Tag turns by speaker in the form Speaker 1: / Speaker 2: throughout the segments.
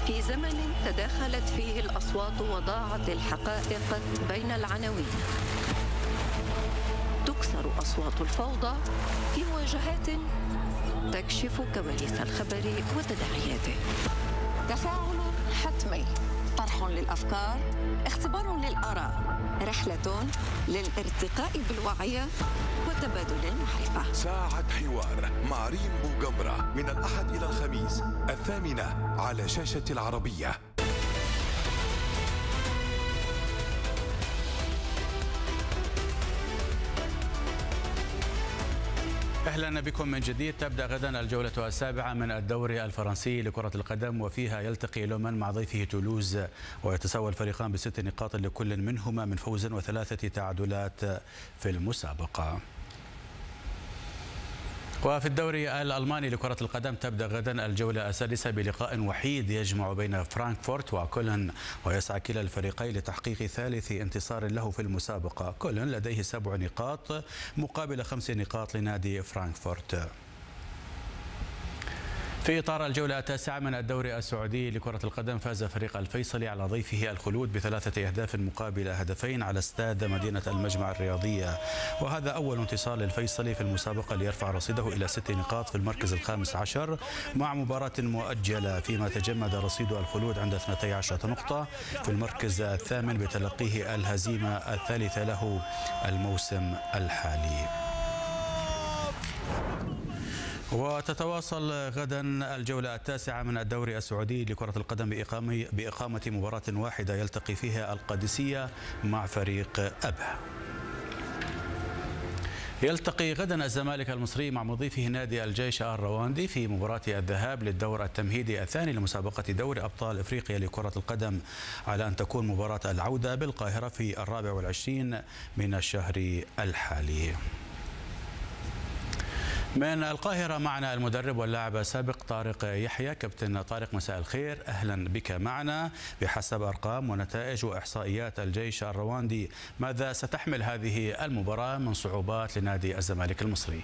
Speaker 1: في زمن تداخلت فيه الأصوات وضاعت الحقائق بين العناوين، تكسر أصوات الفوضى في مواجهات تكشف كواليس الخبر وتداعياته. تفاعل حتمي، طرح للأفكار، اختبار للآراء، رحلة للارتقاء بالوعي وتبادل المعرفة.
Speaker 2: ساعة حوار مع ريم بوجمرة من الأحد إلى الخميس 8 على شاشة العربية.
Speaker 3: أهلا بكم من جديد. تبدأ غدا الجولة السابعة من الدوري الفرنسي لكرة القدم، وفيها يلتقي لومان مع ضيفه تولوز، ويتساوى الفريقان ب6 نقاط لكل منهما من فوز و3 تعادلات في المسابقة. وفي الدوري الألماني لكرة القدم تبدأ غدا الجولة السادسة بلقاء وحيد يجمع بين فرانكفورت وكولن، ويسعى كلا الفريقين لتحقيق ثالث انتصار له في المسابقة. كولن لديه 7 نقاط مقابل 5 نقاط لنادي فرانكفورت. في إطار الجولة التاسعة من الدوري السعودي لكرة القدم، فاز فريق الفيصلي على ضيفه الخلود ب3 أهداف مقابل هدفين على استاد مدينة المجمع الرياضية، وهذا أول انتصار للفيصلي في المسابقة ليرفع رصيده إلى 6 نقاط في المركز ال15 مع مباراة مؤجلة، فيما تجمد رصيد الخلود عند 12 نقطة في المركز الثامن بتلقيه الهزيمة الثالثة له الموسم الحالي. وتتواصل غدا الجولة التاسعة من الدوري السعودي لكرة القدم بإقامة مباراة واحدة يلتقي فيها القادسية مع فريق أبها. يلتقي غدا الزمالك المصري مع مضيفه نادي الجيش الرواندي في مباراة الذهاب للدور التمهيدي الثاني لمسابقة دوري أبطال إفريقيا لكرة القدم، على أن تكون مباراة العودة بالقاهرة في 24 من الشهر الحالي. من القاهرة معنا المدرب واللاعب السابق طارق يحيى. كابتن طارق، مساء الخير، أهلا بك معنا. بحسب أرقام ونتائج وإحصائيات الجيش الرواندي، ماذا ستحمل هذه المباراة من صعوبات لنادي الزمالك المصري؟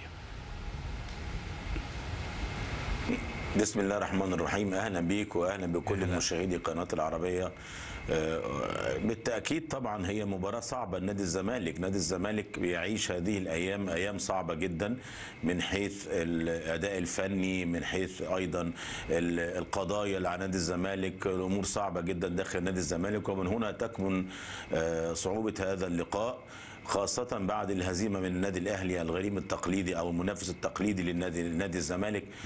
Speaker 4: بسم الله الرحمن الرحيم. أهلا بك وأهلا بكل مشاهدي قناة العربية. بالتأكيد طبعا هي مباراة صعبة لنادي الزمالك. نادي الزمالك بيعيش هذه الأيام أيام صعبة جدا من حيث الأداء الفني، من حيث أيضا القضايا اللي على نادي الزمالك. الأمور صعبة جدا داخل نادي الزمالك، ومن هنا تكمن صعوبة هذا اللقاء، خاصة بعد الهزيمة من النادي الأهلي الغريم التقليدي أو المنافس التقليدي لنادي الزمالك